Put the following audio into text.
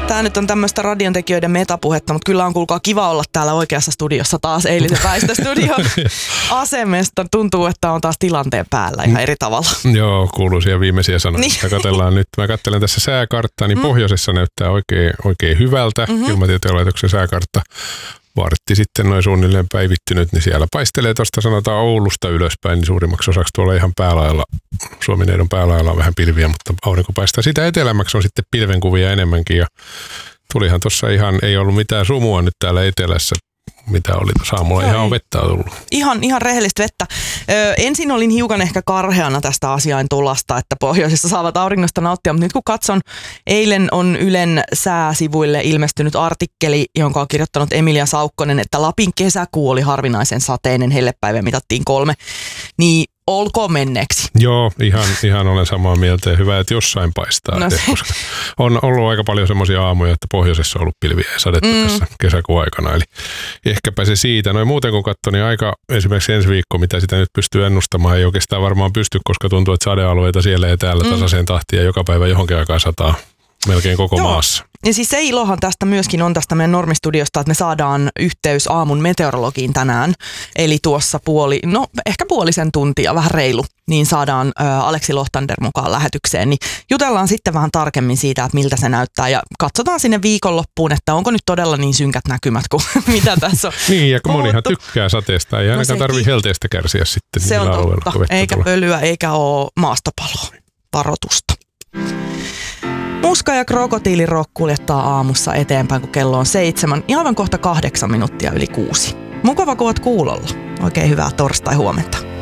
Tämä nyt on tämmöistä radiontekijöiden metapuhetta, mutta kyllä on kuulkaa kiva olla täällä oikeassa studiossa taas eilisen väistöstudion asemesta. Tuntuu, että on taas tilanteen päällä ihan eri tavalla. Joo, kuuluisia viimeisiä sanoja. Niin. Mä katselen tässä sääkarttaa, niin pohjoisessa näyttää oikein hyvältä. Ilmatieteen laitoksen sääkartta. Vartti sitten noin suunnilleen päivittynyt, niin siellä paistelee tuosta sanotaan Oulusta ylöspäin, niin suurimmaksi osaksi tuolla ihan päälailla, Suomineidon päälailla on vähän pilviä, mutta aurinko paistaa. Sitä etelämmäksi on sitten pilvenkuvia enemmänkin ja tulihan tuossa ihan, ei ollut mitään sumua nyt täällä etelässä, mitä oli tuossa aamulla, ihan vettä tullut. Ihan rehellistä vettä. Ensin olin hiukan ehkä karheana tästä asiaintulasta, että pohjoisessa saavat auringosta nauttia, mutta nyt kun katson, eilen on Ylen sääsivuille ilmestynyt artikkeli, jonka on kirjoittanut Emilia Saukkonen, että Lapin kesäkuu oli harvinaisen sateinen, hellepäivä mitattiin 3, niin olkoon menneeksi. Joo, ihan olen samaa mieltä ja hyvä, että jossain paistaa. No koska on ollut aika paljon semmoisia aamuja, että pohjoisessa on ollut pilviä ja sadetta tässä kesäkuun aikana. Eli ehkäpä se siitä. Noin muuten kun katson, niin aika esimerkiksi ensi viikko, mitä sitä nyt pystyy ennustamaan, ei oikeastaan varmaan pysty, koska tuntuu, että sadealueita siellä ja täällä tasaiseen tahtiin ja joka päivä johonkin aikaan sataa melkein koko maassa. Ja siis se ilohan tästä myöskin on tästä meidän normistudiosta, että me saadaan yhteys aamun meteorologiin tänään. Eli tuossa ehkä puolisen tuntia, vähän reilu, niin saadaan Aleksi Lohtander mukaan lähetykseen. Niin jutellaan sitten vähän tarkemmin siitä, että miltä se näyttää ja katsotaan sinne viikonloppuun, että onko nyt todella niin synkät näkymät kuin mitä tässä on. Niin, ja monihan tykkää sateesta, ei ainakaan tarvitse helteestä kärsiä sitten. Se on totta, eikä pölyä, eikä ole maastopaloa, varoitusta. Muska ja krokotiilirock kuljettaa aamussa eteenpäin, kun kello on 7, ja aivan kohta 8 minuuttia yli 6. Mukava, kun oot kuulolla. Oikein hyvää torstai-huomenta.